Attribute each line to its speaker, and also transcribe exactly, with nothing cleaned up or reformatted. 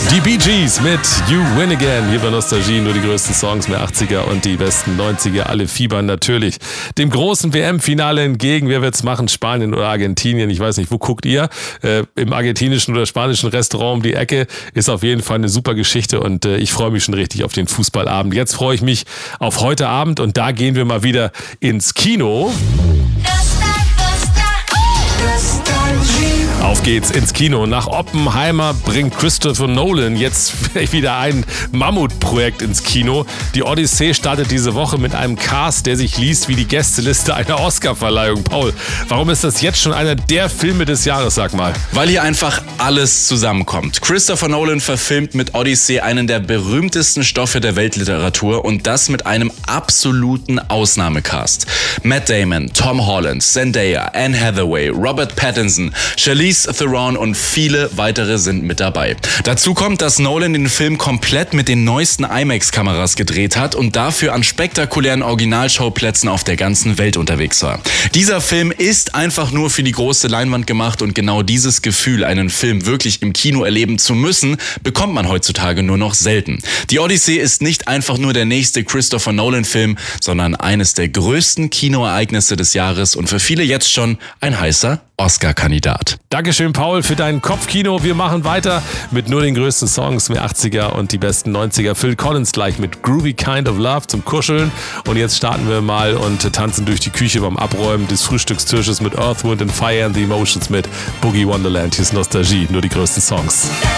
Speaker 1: Die Bee Gees mit You Win Again. Hier bei Nostalgie nur die größten Songs der achtziger und die besten neunziger. Alle fiebern natürlich dem großen W M-Finale entgegen. Wer wird's machen? Spanien oder Argentinien? Ich weiß nicht, wo guckt ihr? Äh, Im argentinischen oder spanischen Restaurant um die Ecke. Ist auf jeden Fall eine super Geschichte und äh, ich freue mich schon richtig auf den Fußballabend. Jetzt freue ich mich auf heute Abend und da gehen wir mal wieder ins Kino. Auf geht's ins Kino. Nach Oppenheimer bringt Christopher Nolan jetzt wieder ein Mammutprojekt ins Kino. Die Odyssee startet diese Woche mit einem Cast, der sich liest wie die Gästeliste einer Oscarverleihung. Paul, warum ist das jetzt schon einer der Filme des Jahres, sag mal?
Speaker 2: Weil hier einfach alles zusammenkommt. Christopher Nolan verfilmt mit Odyssey einen der berühmtesten Stoffe der Weltliteratur und das mit einem absoluten Ausnahmecast. Matt Damon, Tom Holland, Zendaya, Anne Hathaway, Robert Pattinson, Charlize Theron und viele weitere sind mit dabei. Dazu kommt, dass Nolan den Film komplett mit den neuesten IMAX-Kameras gedreht hat und dafür an spektakulären Originalschauplätzen auf der ganzen Welt unterwegs war. Dieser Film ist einfach nur für die große Leinwand gemacht und genau dieses Gefühl, einen Film wirklich im Kino erleben zu müssen, bekommt man heutzutage nur noch selten. Die Odyssee ist nicht einfach nur der nächste Christopher Nolan-Film, sondern eines der größten Kinoereignisse des Jahres und für viele jetzt schon ein heißer Oscar-Kandidat.
Speaker 1: Dankeschön, Paul, für dein Kopfkino. Wir machen weiter mit nur den größten Songs der achtziger und die besten neunziger. Phil Collins gleich mit Groovy Kind of Love zum Kuscheln. Und jetzt starten wir mal und tanzen durch die Küche beim Abräumen des Frühstückstisches mit Earth, Wind and Fire and the Emotions mit Boogie Wonderland. Hier ist Nostalgie, nur die größten Songs.